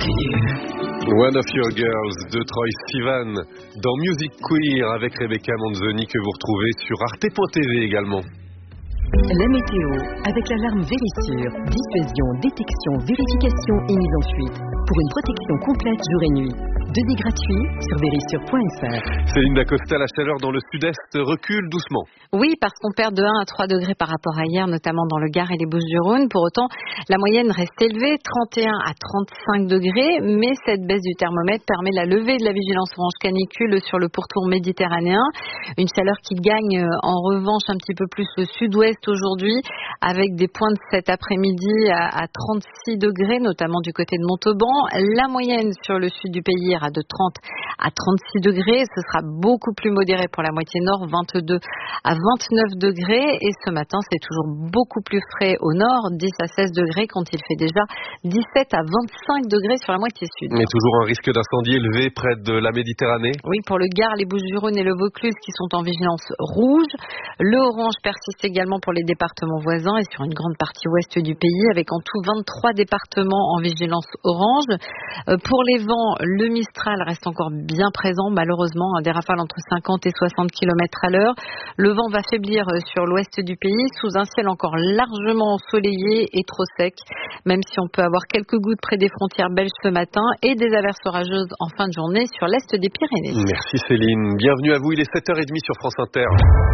One of Your Girls de Troye Sivan dans Music Queer avec Rebecca Manzoni que vous retrouvez sur arte.tv également. La météo avec l'alarme Vérissure. Dissuasion, détection, vérification et mise en fuite. Pour une protection complète jour et nuit. Devis gratuit sur vérissure.fr. Céline Dacosta, la chaleur dans le sud-est recule doucement. Oui, parce qu'on perd de 1 à 3 degrés par rapport à hier, notamment dans le Gard et les Bouches-du-Rhône. Pour autant, la moyenne reste élevée, 31 à 35 degrés. Mais cette baisse du thermomètre permet la levée de la vigilance orange canicule sur le pourtour méditerranéen. Une chaleur qui gagne en revanche un petit peu plus le sud-ouest aujourd'hui, avec des pointes cet après-midi à 36 degrés, notamment du côté de Montauban. La moyenne sur le sud du pays ira de 30 à 36 degrés. Ce sera beaucoup plus modéré pour la moitié nord, 22 à 29 degrés. Et ce matin, c'est toujours beaucoup plus frais au nord, 10 à 16 degrés, quand il fait déjà 17 à 25 degrés sur la moitié sud. Mais toujours un risque d'incendie élevé près de la Méditerranée. Oui, pour le Gard, les Bouches-du-Rhône et le Vaucluse qui sont en vigilance rouge. Le orange persiste également pour les départements voisins et sur une grande partie ouest du pays, avec en tout 23 départements en vigilance orange. Pour les vents, le Mistral reste encore bien présent, malheureusement, des rafales entre 50 et 60 km à l'heure. Le vent va faiblir sur l'ouest du pays, sous un ciel encore largement ensoleillé et trop sec, même si on peut avoir quelques gouttes près des frontières belges ce matin et des averses orageuses en fin de journée sur l'est des Pyrénées. Merci Céline, bienvenue à vous, il est 7h30 sur France Inter.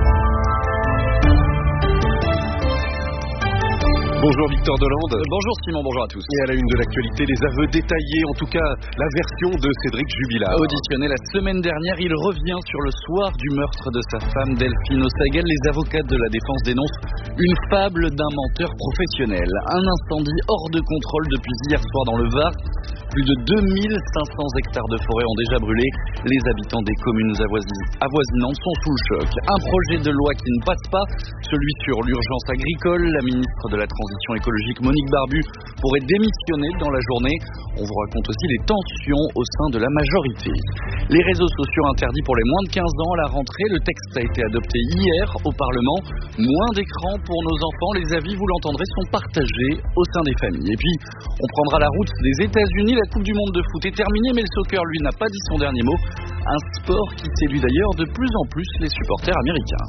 Bonjour Victor Delande. Bonjour Simon, bonjour à tous. Et à la une de l'actualité, les aveux détaillés, en tout cas la version de Cédric Jubilard. Auditionné la semaine dernière, il revient sur le soir du meurtre de sa femme Delphine Ossagel. Les avocats de la défense dénoncent une fable d'un menteur professionnel. Un incendie hors de contrôle depuis hier soir dans le Var. Plus de 2500 hectares de forêt ont déjà brûlé. Les habitants des communes avoisinantes sont sous le choc. Un projet de loi qui ne passe pas, celui sur l'urgence agricole. La ministre de la Transition écologique, Monique Barbu, pourrait démissionner dans la journée. On vous raconte aussi les tensions au sein de la majorité. Les réseaux sociaux interdits pour les moins de 15 ans à la rentrée. Le texte a été adopté hier au Parlement. Moins d'écran pour nos enfants. Les avis, vous l'entendrez, sont partagés au sein des familles. Et puis, on prendra la route des États-Unis. La Coupe du Monde de foot est terminée, mais le soccer, lui, n'a pas dit son dernier mot. Un sport qui séduit d'ailleurs de plus en plus les supporters américains.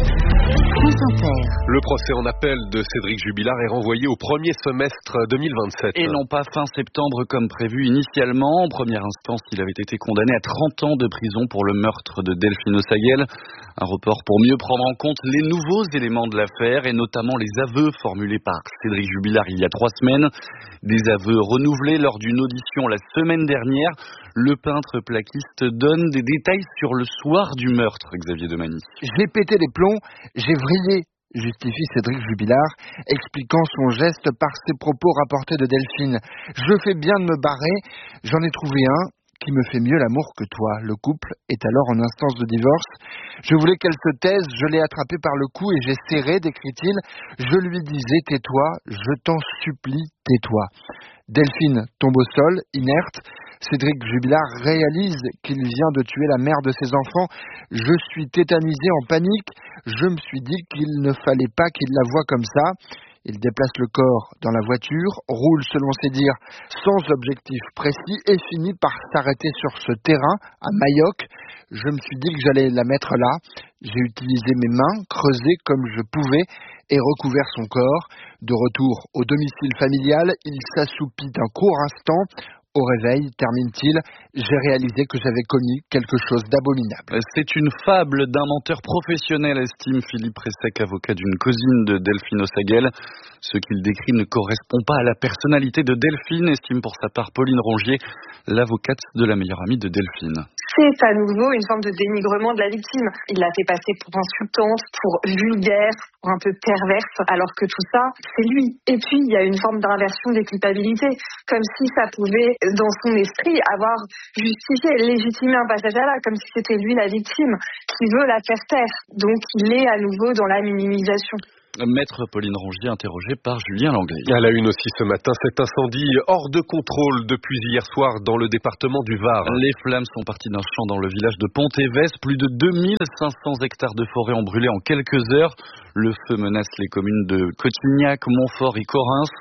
Le procès en appel de Cédric Jubilard est renvoyé au premier semestre 2027. Et non pas fin septembre comme prévu initialement. En première instance, il avait été condamné à 30 ans de prison pour le meurtre de Delphine Ossagel. Un report pour mieux prendre en compte les nouveaux éléments de l'affaire et notamment les aveux formulés par Cédric Jubilard il y a 3 semaines. Des aveux renouvelés lors d'une audition la semaine dernière. Le peintre plaquiste donne des détails sur le soir du meurtre, Xavier Demany. J'ai pété les plombs, j'ai vrillé, justifie Cédric Jubilard, expliquant son geste par ses propos rapportés de Delphine. Je fais bien de me barrer, j'en ai trouvé un qui me fait mieux l'amour que toi. Le couple est alors en instance de divorce. Je voulais qu'elle se taise, je l'ai attrapée par le cou et j'ai serré, décrit-il. Je lui disais, tais-toi, je t'en supplie, tais-toi. Delphine tombe au sol, inerte. Cédric Jubilard réalise qu'il vient de tuer la mère de ses enfants. Je suis tétanisé, en panique. Je me suis dit qu'il ne fallait pas qu'il la voie comme ça. Il déplace le corps dans la voiture, roule selon ses dires sans objectif précis et finit par s'arrêter sur ce terrain à Mayoc. Je me suis dit que j'allais la mettre là. J'ai utilisé mes mains, creusé comme je pouvais et recouvert son corps. De retour au domicile familial, il s'assoupit un court instant. Au réveil, termine-t-il, j'ai réalisé que j'avais commis quelque chose d'abominable. C'est une fable d'un menteur professionnel, estime Philippe Ressec, avocat d'une cousine de Delphine Ossagel. Ce qu'il décrit ne correspond pas à la personnalité de Delphine, estime pour sa part Pauline Rongier, l'avocate de la meilleure amie de Delphine. C'est à nouveau une forme de dénigrement de la victime. Il l'a fait passer pour insultante, pour vulgaire, pour un peu perverse, alors que tout ça, c'est lui. Et puis, il y a une forme d'inversion des culpabilités, comme si ça pouvait, dans son esprit, avoir justifié, légitimé un passage à l'acte, comme si c'était lui la victime, qui veut la faire taire. Donc, il est à nouveau dans la minimisation. Maître Pauline Rongier, interrogée par Julien Langlais. À la une aussi ce matin, cet incendie hors de contrôle depuis hier soir dans le département du Var. Les flammes sont parties d'un champ dans le village de Pont-Évès. Plus de 2500 hectares de forêt ont brûlé en quelques heures. Le feu menace les communes de Cotignac, Montfort et Correns.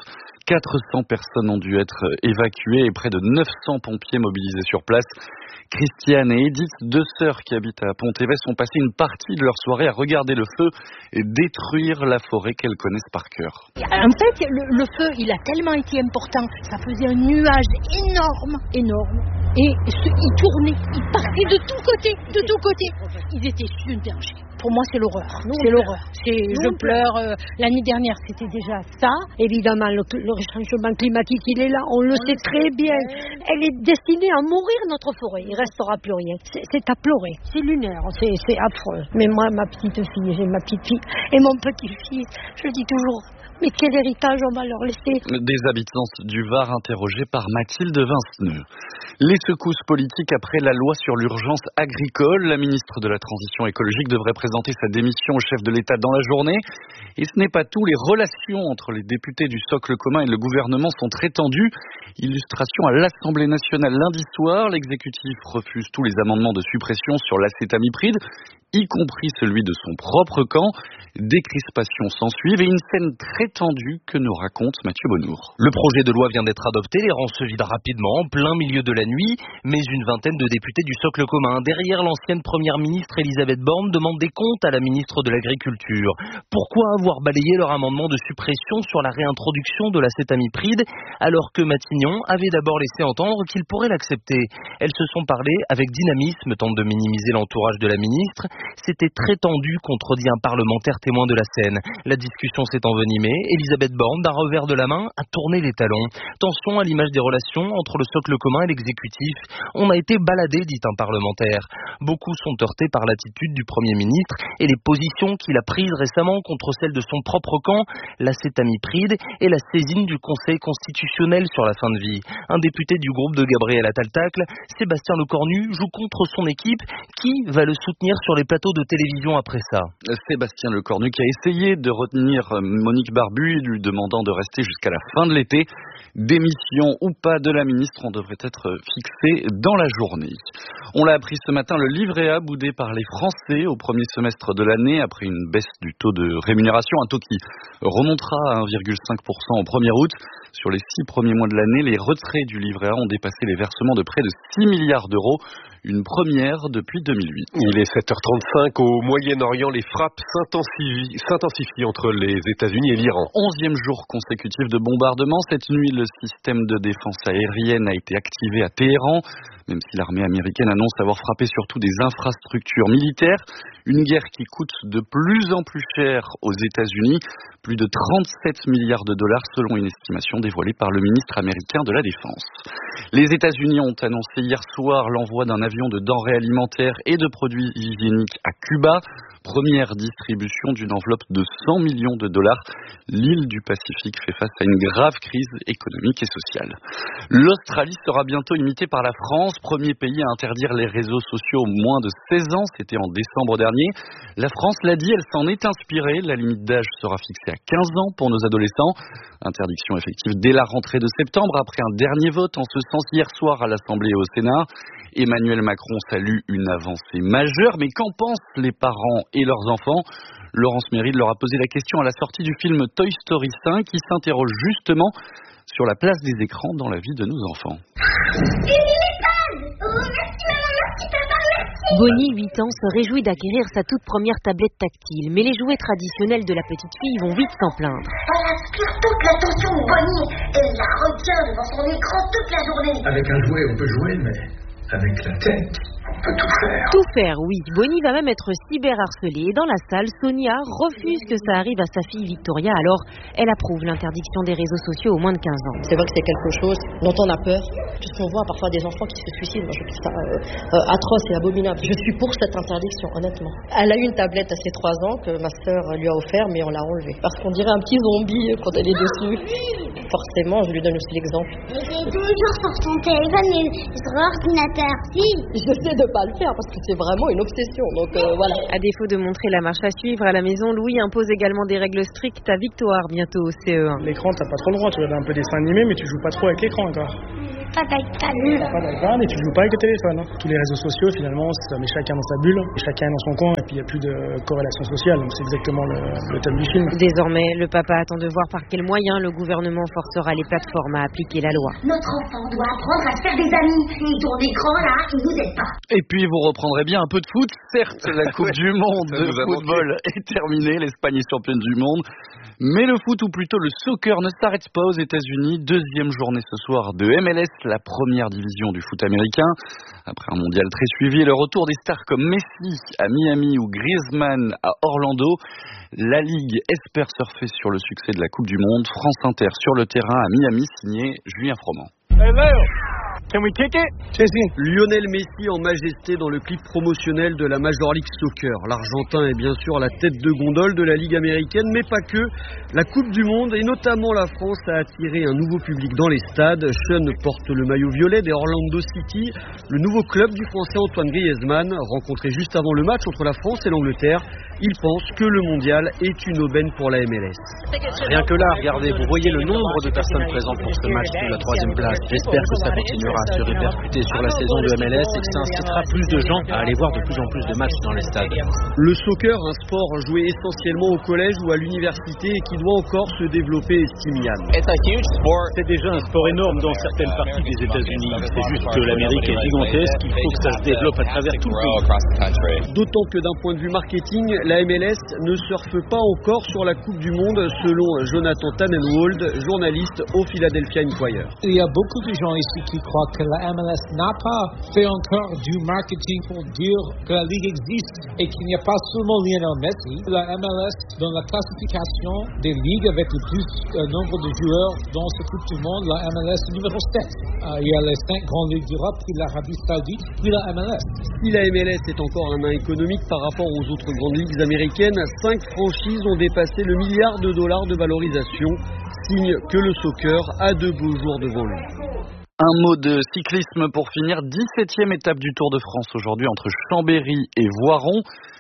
400 personnes ont dû être évacuées et près de 900 pompiers mobilisés sur place. Christiane et Edith, deux sœurs qui habitent à Pont-Évès, ont passé une partie de leur soirée à regarder le feu et détruire la forêt qu'elles connaissent par cœur. En fait, le feu, il a tellement été important. Ça faisait un nuage énorme. Et il tournait, il partait de tous côtés. Ils étaient submergés. Pour moi, c'est l'horreur. Je pleure. L'année dernière, c'était déjà ça. Évidemment, le réchauffement climatique, il est là. On le sait très bien. Elle est destinée à mourir, notre forêt. Il ne restera plus rien. C'est à pleurer. C'est lunaire. C'est affreux. Mais moi, j'ai ma petite fille et mon petit-fils. Je dis toujours, mais quel héritage on va leur laisser? Des habitants du Var interrogés par Mathilde Vinceneux. Les secousses politiques après la loi sur l'urgence agricole. La ministre de la Transition écologique devrait présenter sa démission au chef de l'État dans la journée. Et ce n'est pas tout. Les relations entre les députés du socle commun et le gouvernement sont très tendues. Illustration à l'Assemblée nationale lundi soir. L'exécutif refuse tous les amendements de suppression sur l'acétamipride, y compris celui de son propre camp. Des crispations s'ensuivent et une scène très tendue que nous raconte Mathieu Bonnour. Le projet de loi vient d'être adopté, les rangs se vident rapidement, en plein milieu de la nuit, mais une vingtaine de députés du socle commun, derrière l'ancienne première ministre Elisabeth Borne, demandent des comptes à la ministre de l'Agriculture. Pourquoi avoir balayé leur amendement de suppression sur la réintroduction de l'acétamipride, alors que Matignon avait d'abord laissé entendre qu'il pourrait l'accepter? Elles se sont parlé avec dynamisme, tentent de minimiser l'entourage de la ministre. C'était très tendu, contredit un parlementaire témoin de la scène. La discussion s'est envenimée. Elisabeth Borne, d'un revers de la main, a tourné les talons. Tension à l'image des relations entre le socle commun et l'exécutif. On a été baladé, dit un parlementaire. Beaucoup sont heurtés par l'attitude du Premier ministre et les positions qu'il a prises récemment contre celles de son propre camp, l'acétamipride et la saisine du Conseil constitutionnel sur la fin de vie. Un député du groupe de Gabriel Attal-Tacle, Sébastien Lecornu, joue contre son équipe. Qui va le soutenir sur les plateaux de télévision après ça? Sébastien Lecornu qui a essayé de retenir Monique Barbu, lui demandant de rester jusqu'à la fin de l'été. Démission ou pas de la ministre, on devrait être fixé dans la journée. On l'a appris ce matin, le livret A boudé par les Français au premier semestre de l'année après une baisse du taux de rémunération, un taux qui remontera à 1,5% au 1er août. Sur les 6 premiers mois de l'année, les retraits du livret A ont dépassé les versements de près de 6 milliards d'euros. Une première depuis 2008. Il est 7h35. Au Moyen-Orient, les frappes s'intensifient entre les États-Unis et l'Iran. 11e jour consécutif de bombardement. Cette nuit, le système de défense aérienne a été activé à Téhéran, même si l'armée américaine annonce avoir frappé surtout des infrastructures militaires. Une guerre qui coûte de plus en plus cher aux États-Unis. Plus de 37 milliards de dollars selon une estimation dévoilée par le ministre américain de la Défense. Les États-Unis ont annoncé hier soir l'envoi d'un avion de denrées alimentaires et de produits hygiéniques à Cuba. Première distribution d'une enveloppe de 100 millions de dollars. L'île du Pacifique fait face à une grave crise économique et sociale. L'Australie sera bientôt imitée par la France. Premier pays à interdire les réseaux sociaux aux moins de 16 ans. C'était en décembre dernier. La France l'a dit, elle s'en est inspirée. La limite d'âge sera fixée à 15 ans pour nos adolescents. Interdiction effective dès la rentrée de septembre après un dernier vote en ce sens hier soir à l'Assemblée et au Sénat. Emmanuel Macron salue une avancée majeure, mais qu'en pensent les parents et leurs enfants? Laurence Méride leur a posé la question à la sortie du film Toy Story 5 qui s'interroge justement sur la place des écrans dans la vie de nos enfants. Bonnie, 8 ans, se réjouit d'acquérir sa toute première tablette tactile, mais les jouets traditionnels de la petite fille vont vite s'en plaindre. Elle attire toute l'attention de Bonnie. Elle la retient devant son écran toute la journée. Avec un jouet, on peut jouer, mais avec la tête, on peut tout faire. Tout faire, oui. Bonnie va même être cyberharcelée. Et dans la salle, Sonia refuse que ça arrive à sa fille Victoria. Alors, elle approuve l'interdiction des réseaux sociaux aux moins de 15 ans. C'est vrai que c'est quelque chose dont on a peur. Puisqu'on voit parfois des enfants qui se suicident. Moi, je trouve ça atroce et abominable. Je suis pour cette interdiction, honnêtement. Elle a eu une tablette à ses 3 ans que ma sœur lui a offert, mais on l'a enlevée. Parce qu'on dirait un petit zombie quand elle est dessus. Forcément, je lui donne aussi l'exemple. Elle est toujours sur son téléphone et sur l'ordinateur. Si. J'essaie de ne pas le faire parce que c'est vraiment une obsession. Donc voilà. À défaut de montrer la marche à suivre à la maison, Louis impose également des règles strictes à Victoire bientôt au CE1. L'écran, t'as pas trop le droit. Tu regardes un peu des dessins animés, mais tu joues pas trop avec l'écran encore. pas d'iPad. Pas d'iPad et tu joues pas avec le téléphone. Tous les réseaux sociaux, finalement, ça met chacun dans sa bulle, et chacun dans son coin, et puis il n'y a plus de corrélation sociale. Donc c'est exactement le thème du film. Désormais, le papa attend de voir par quels moyens le gouvernement forcera les plateformes à appliquer la loi. Notre enfant doit apprendre à se faire des amis. Et ton écran, là, il nous aide pas. Et puis vous reprendrez bien un peu de foot. Certes, la Coupe du Monde de football est terminée. L'Espagne est championne du monde. Mais le foot, ou plutôt le soccer, ne s'arrête pas aux États-Unis. Deuxième journée ce soir de MLS, la première division du foot américain. Après un mondial très suivi, le retour des stars comme Messi à Miami ou Griezmann à Orlando. La Ligue espère surfer sur le succès de la Coupe du Monde. France Inter sur le terrain à Miami, signé Julien Froment. Can we kick it? Lionel Messi en majesté dans le clip promotionnel de la Major League Soccer. L'Argentin est bien sûr la tête de gondole de la Ligue américaine, mais pas que. La Coupe du Monde et notamment la France a attiré un nouveau public dans les stades. Sean porte le maillot violet des Orlando City, le nouveau club du Français Antoine Griezmann, rencontré juste avant le match entre la France et l'Angleterre. Il pense que le mondial est une aubaine pour la MLS. Rien que là, regardez, vous voyez le nombre de personnes présentes pour ce match de la 3e place. J'espère que ça continuera à se répercuter sur la saison de MLS et que ça incitera plus de gens à aller voir de plus en plus de matchs dans les stades. Le soccer, un sport joué essentiellement au collège ou à l'université et qui doit encore se développer, estime Yann. C'est déjà un sport énorme dans certaines parties des États-Unis. C'est juste que l'Amérique est gigantesque, il faut que ça se développe à travers tout le pays. D'autant que d'un point de vue marketing, la MLS ne surfe pas encore sur la Coupe du Monde, selon Jonathan Tannenwald, journaliste au Philadelphia Inquirer. Il y a beaucoup de gens ici qui croient que la MLS n'a pas fait encore du marketing pour dire que la Ligue existe et qu'il n'y a pas seulement Lionel Messi. La MLS, dans la classification des ligues avec le plus nombre de joueurs dans cette Coupe du Monde, la MLS est numéro 7. Il y a les 5 grandes ligues d'Europe, puis l'Arabie Saoudite, puis la MLS. Si la MLS est encore un nain économique par rapport aux autres grandes ligues américaines, 5 franchises ont dépassé le $1 milliard de valorisation, signe que le soccer a de beaux jours devant lui. Un mot de cyclisme pour finir. 17e étape du Tour de France aujourd'hui entre Chambéry et Voiron.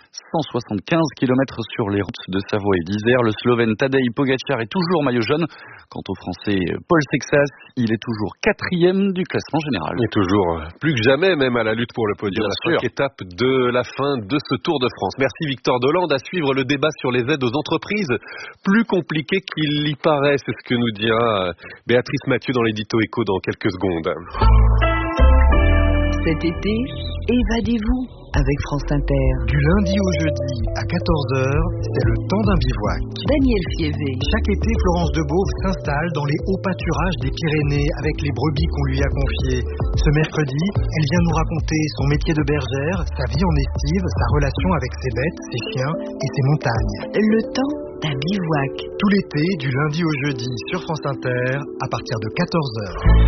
175 km sur les routes de Savoie et d'Isère. Le Slovène Tadej Pogačar est toujours maillot jaune. Quant au Français Paul Sexas, il est toujours 4e du classement général. Et toujours plus que jamais même à la lutte pour le podium. La 5e étape de la fin de ce Tour de France. Merci Victor Dolande. À suivre le débat sur les aides aux entreprises. Plus compliqué qu'il y paraît, c'est ce que nous dira Béatrice Mathieu dans l'édito Écho dans quelques secondes. Cet été, évadez-vous avec France Inter. Du lundi au jeudi à 14h, c'est le temps d'un bivouac. Daniel Fievé. Chaque été, Florence Debauve s'installe dans les hauts pâturages des Pyrénées avec les brebis qu'on lui a confiées. Ce mercredi, elle vient nous raconter son métier de bergère, sa vie en estive, sa relation avec ses bêtes, ses chiens et ses montagnes. Le temps d'un bivouac. Tout l'été, du lundi au jeudi sur France Inter, à partir de 14h.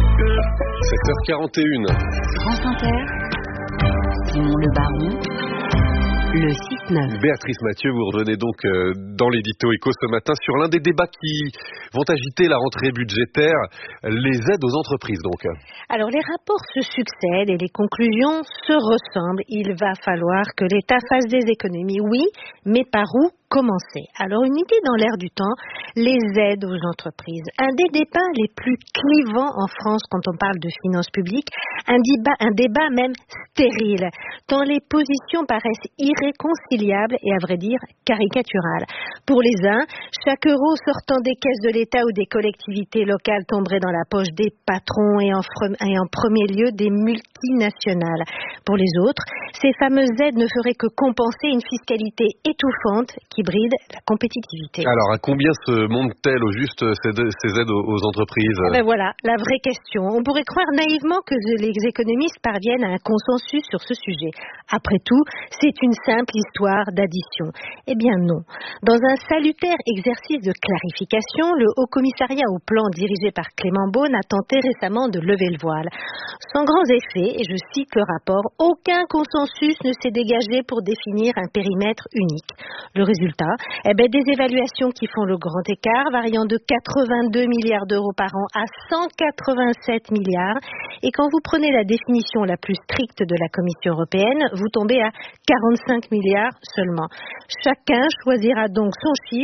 7h41. France Inter. Simon Le Baron. Le 6-9. Béatrice Mathieu, vous revenez donc dans l'édito Écho ce matin sur l'un des débats qui vont agiter la rentrée budgétaire, les aides aux entreprises donc. Alors les rapports se succèdent et les conclusions se ressemblent. Il va falloir que l'État fasse des économies, oui, mais par où commencer? Alors une idée dans l'air du temps, les aides aux entreprises. Un des débats les plus clivants en France quand on parle de finances publiques, un débat même stérile, tant les positions paraissent irréconciliables et à vrai dire caricaturales. Pour les uns, chaque euro sortant des caisses de l'État ou des collectivités locales tomberait dans la poche des patrons et en premier lieu des multinationales. Pour les autres, ces fameuses aides ne feraient que compenser une fiscalité étouffante qui bride la compétitivité. Alors, à combien se montent-elles au juste ces aides aux entreprises? Ben voilà, la vraie question. On pourrait croire naïvement que les économistes parviennent à un consensus sur ce sujet. Après tout, c'est une simple histoire d'addition. Eh bien non. Dans un salutaire exercice de clarification, le Haut Commissariat au Plan dirigé par Clément Beaune a tenté récemment de lever le voile. Sans grands effets, et je cite le rapport, aucun consensus ne s'est dégagé pour définir un périmètre unique. Le résultat, des évaluations qui font le grand écart, variant de 82 milliards d'euros par an à 187 milliards. Et quand vous prenez la définition la plus stricte de la Commission européenne, vous tombez à 45 milliards seulement. Chacun choisira donc son chiffre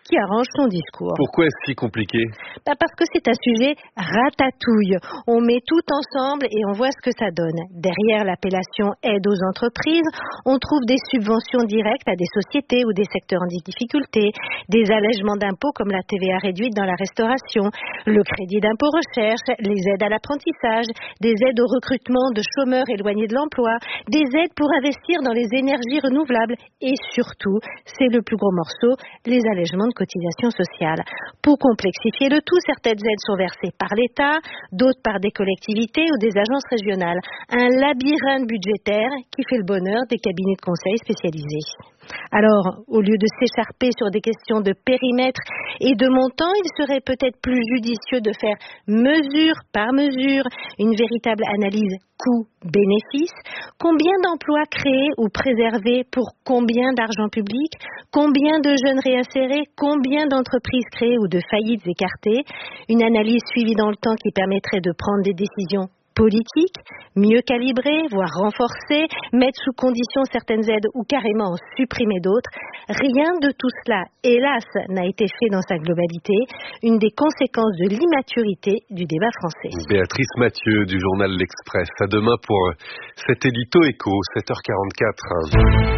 qui arrange son discours. Pourquoi est-ce si compliqué ? Parce que c'est un sujet ratatouille. On met tout ensemble et on voit ce que ça donne. Derrière l'appellation aide aux entreprises, on trouve des subventions directes à des sociétés ou des secteurs en difficulté, des allègements d'impôts comme la TVA réduite dans la restauration, le crédit d'impôt recherche, les aides à l'apprentissage, des aides au recrutement de chômeurs éloignés de l'emploi, des aides pour investir dans les énergies renouvelables et surtout, c'est le plus gros morceau, les allègements de cotisations sociales. Pour complexifier le tout, certaines aides sont versées par l'État, d'autres par des collectivités ou des agences régionales. Un labyrinthe budgétaire qui fait le bonheur des cabinets de conseil spécialisés. Alors, au lieu de s'écharper sur des questions de périmètre et de montant, il serait peut-être plus judicieux de faire mesure par mesure une véritable analyse coût-bénéfice. Combien d'emplois créés ou préservés pour combien d'argent public? Combien de jeunes réinsérés? Combien d'entreprises créées ou de faillites écartées? Une analyse suivie dans le temps qui permettrait de prendre des décisions politique, mieux calibrée, voire renforcée, mettre sous condition certaines aides ou carrément en supprimer d'autres. Rien de tout cela, hélas, n'a été fait dans sa globalité, une des conséquences de l'immaturité du débat français. Béatrice Mathieu du journal L'Express. À demain pour cet édito écho, 7h44.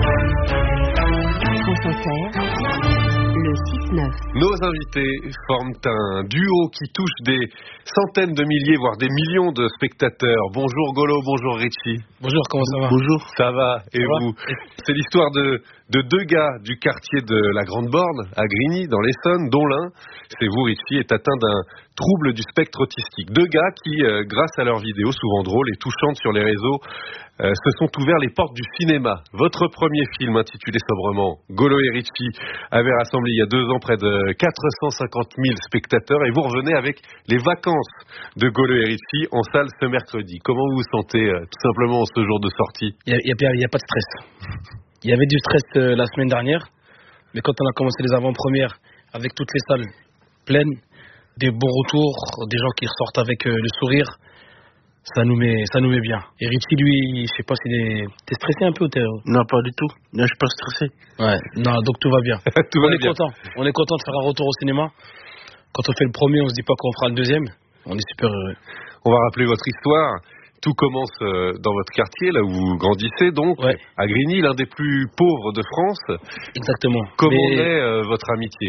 France Inter. Le 6-9. Nos invités forment un duo qui touche des centaines de milliers, voire des millions de spectateurs. Bonjour Golo, bonjour Richie. Bonjour, comment ça va? Bonjour. Ça va, et vous? C'est l'histoire de deux gars du quartier de la Grande Borne, à Grigny, dans l'Essonne, dont l'un, c'est vous Richie, est atteint d'un trouble du spectre autistique. Deux gars qui, grâce à leurs vidéos, souvent drôles et touchantes sur les réseaux, se sont ouverts les portes du cinéma. Votre premier film, intitulé sobrement Golo et Richie, avait rassemblé il y a 2 ans près de 450 000 spectateurs et vous revenez avec les vacances de Golo et Richie en salle ce mercredi. Comment vous vous sentez tout simplement en ce jour de sortie? Il n'y a pas de stress. Il y avait du stress la semaine dernière, mais quand on a commencé les avant-premières avec toutes les salles pleines, des bons retours, des gens qui ressortent avec le sourire, ça nous met bien. Et Richie, lui, je sais pas s'il t'es stressé un peu ou t'es... Non, pas du tout. Non, je suis pas stressé. Ouais, non, donc tout va bien. On est content de faire un retour au cinéma. Quand on fait le premier, on se dit pas qu'on fera le deuxième. On est super heureux. On va rappeler votre histoire. Tout commence dans votre quartier, là où vous grandissez, donc, à Grigny, l'un des plus pauvres de France. Exactement. Comment est votre amitié?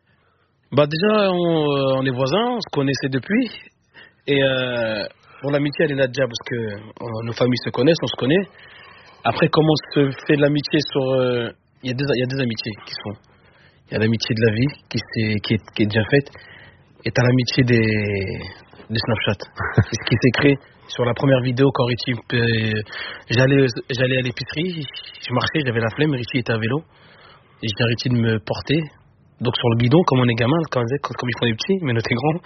Déjà, on est voisins, on se connaissait depuis. Et bon, l'amitié, elle est là déjà parce que nos familles se connaissent, on se connaît. Après, comment se fait de l'amitié sur... Il y a des amitiés qui se font. Il y a l'amitié de la vie qui est déjà faite. Et t'as l'amitié des Snapchat. C'est ce qui s'est créé sur la première vidéo quand Richie... J'allais à l'épicerie, je marchais, j'avais la flemme, Richie était à vélo. Et j'ai dit à Richie de me porter. Donc sur le bidon, comme on est gamin, comme ils font des petits, mais nous t'es grand.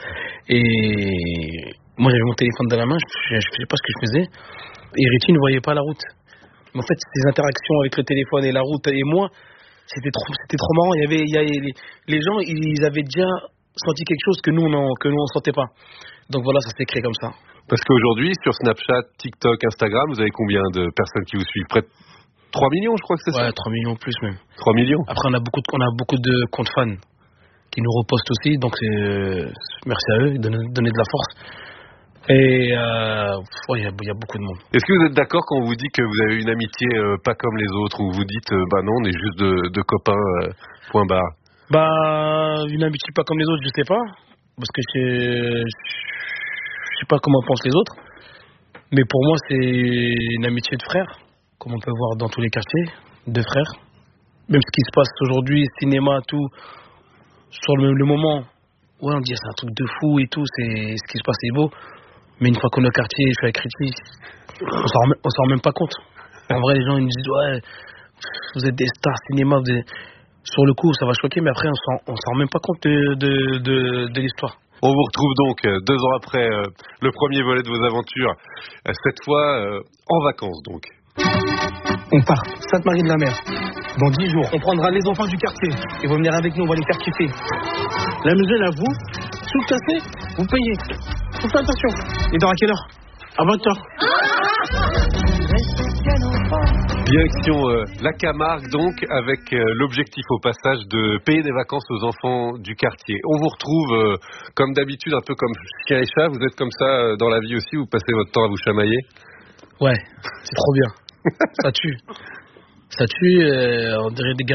Et moi j'avais mon téléphone dans la main, je ne sais pas ce que je faisais. Et Richie ne voyait pas la route. Mais en fait, ces interactions avec le téléphone et la route et moi, c'était trop marrant. Les gens, ils avaient déjà senti quelque chose que nous on sentait pas. Donc voilà, ça s'est créé comme ça. Parce qu'aujourd'hui, sur Snapchat, TikTok, Instagram, vous avez combien de personnes qui vous suivent? Près de 3 millions, je crois que c'est ça? Ouais, 3 millions plus même. 3 millions. Après, on a beaucoup de comptes fans qui nous repostent aussi, donc merci à eux de donner de la force. Et il y a beaucoup de monde. Est-ce que vous êtes d'accord quand on vous dit que vous avez une amitié pas comme les autres, ou vous dites non, on est juste de copains, point barre? Une amitié pas comme les autres, je sais pas, parce que je sais pas comment pensent les autres, mais pour moi c'est une amitié de frères, comme on peut voir dans tous les quartiers, de frères. Même ce qui se passe aujourd'hui, cinéma, tout, sur le moment, ouais, on dit c'est un truc de fou et tout, c'est ce qui se passe, c'est beau. Mais une fois qu'on est au quartier, je suis avec Richie, on s'en rend même pas compte. En vrai, les gens ils nous disent ouais, vous êtes des stars cinéma, sur le coup ça va choquer, mais après on s'en rend même pas compte de l'histoire. On vous retrouve donc 2 ans après le premier volet de vos aventures, cette fois en vacances donc. On part, Sainte-Marie-de-la-Mer. Dans 10 jours, on prendra les enfants du quartier. Ils vont venir avec nous, on va les faire kiffer. La musée, là, vous, si vous cassez, vous payez. Faites attention. Il dort à quelle heure? À 20h. Direction la Camargue donc, avec l'objectif au passage de payer des vacances aux enfants du quartier. On vous retrouve comme d'habitude, un peu comme chien et chat. Vous êtes comme ça dans la vie aussi, vous passez votre temps à vous chamailler? Ouais, c'est trop bien. Ça tue. Ça tue, on dirait des gars.